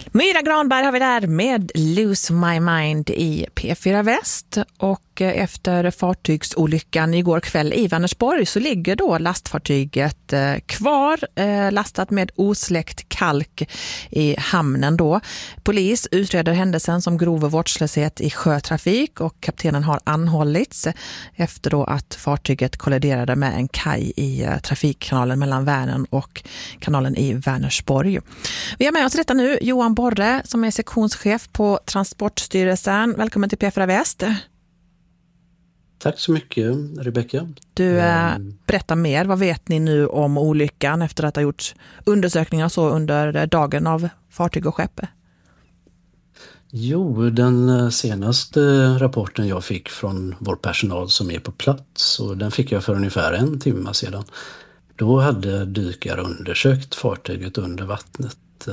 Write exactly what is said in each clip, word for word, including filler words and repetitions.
Myra Granberg har vi där med Lose My Mind i P fyra Väst, och efter fartygsolyckan igår kväll i Vänersborg så ligger då lastfartyget kvar lastat med osläckt kalk i hamnen då. Polis utreder händelsen som grov vårdslöshet i sjötrafik och kaptenen har anhållits efter då att fartyget kolliderade med en kaj i trafikkanalen mellan Vänern och kanalen i Vänersborg. Vi har med oss detta nu Johan Borre som är sektionschef på Transportstyrelsen. Välkommen till P fyra Väst. Tack så mycket, Rebecka. Du, äh, berätta mer. Vad vet ni nu om olyckan efter att ha gjort undersökningar så under dagen av fartyg och skepp? Jo, den senaste rapporten jag fick från vår personal som är på plats, och den fick jag för ungefär en timme sedan. Då hade dykare undersökt fartyget under vattnet.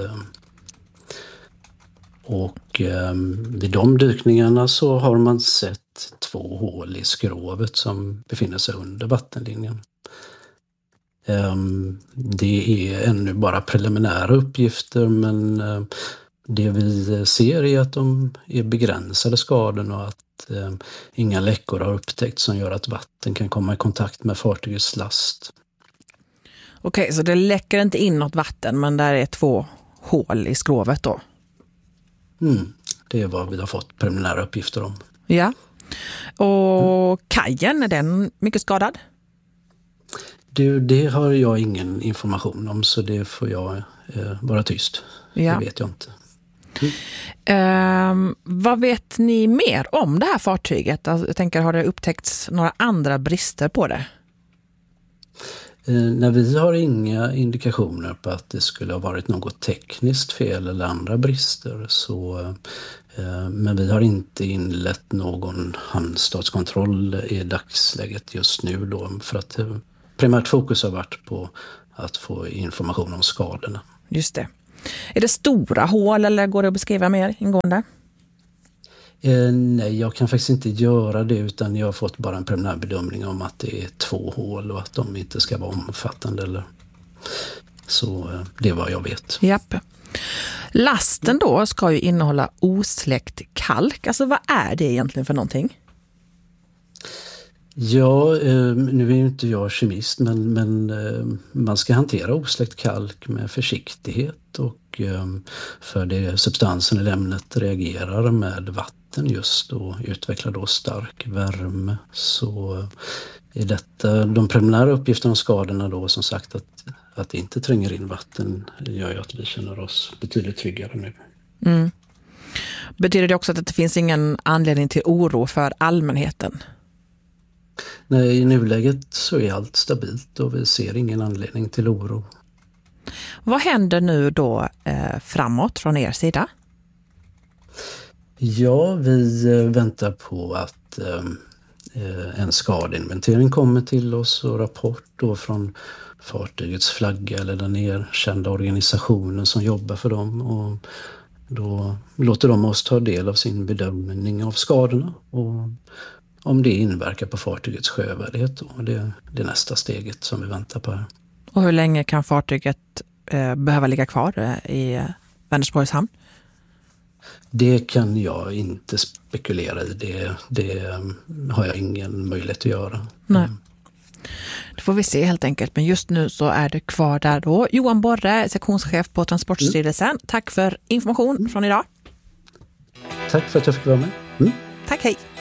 Och eh, vid de dykningarna så har man sett två hål i skrovet som befinner sig under vattenlinjen. Eh, det är ännu bara preliminära uppgifter, men eh, det vi ser är att de är begränsade skadorna och att eh, inga läckor har upptäckts som gör att vatten kan komma i kontakt med fartygets last. Okej, så det läcker inte in något vatten, men där är två hål i skrovet då? Mm, det är vad vi har fått preliminära uppgifter om. Ja. Och kajen, är den mycket skadad? Du, det har jag ingen information om, så det får jag eh, vara tyst. Ja. Det vet jag inte. Mm. Eh, vad vet ni mer om det här fartyget? Alltså, jag tänker, har det upptäckts några andra brister på det? Eh, när vi har inga indikationer på att det skulle ha varit något tekniskt fel eller andra brister, så, eh, men vi har inte inlett någon hamnstatskontroll i dagsläget just nu då, för att eh, primärt fokus har varit på att få information om skadorna. Just det. Är det stora hål eller går det att beskriva mer ingående? Eh, nej, jag kan faktiskt inte göra det, utan jag har fått bara en preliminär bedömning om att det är två hål och att de inte ska vara omfattande. Eller... Så eh, det är vad jag vet. Japp. Lasten då ska ju innehålla osläckt kalk. Alltså vad är det egentligen för någonting? Ja, eh, nu är ju inte jag kemist, men, men eh, man ska hantera osläckt kalk med försiktighet, och eh, för det substansen i ämnet reagerar med vatten just och utvecklar då stark värme. Så är detta de preliminära uppgifterna om skadorna då, som sagt, att, att det inte tränger in vatten gör ju att vi känner oss betydligt tryggare nu. Mm. Betyder det också att det finns ingen anledning till oro för allmänheten? Nej, i nuläget så är allt stabilt och vi ser ingen anledning till oro. Vad händer nu då eh, framåt från er sida? Ja, vi eh, väntar på att eh, en skadeinventering kommer till oss och rapport då från fartygets flagga eller den erkända organisationen som jobbar för dem. Och då låter de oss ta del av sin bedömning av skadorna och om det inverkar på fartygets sjövärdighet då. Det, det är nästa steget som vi väntar på här. Och hur länge kan fartyget eh, behöva ligga kvar eh, i Vänersborgs hamn? Det kan jag inte spekulera i. Det, det har jag ingen möjlighet att göra. Nej. Det får vi se helt enkelt. Men just nu så är det kvar där då. Johan Borre, sektionschef på Transportstyrelsen. Mm. Tack för information mm. från idag. Tack för att jag fick vara med. Mm. Tack, hej.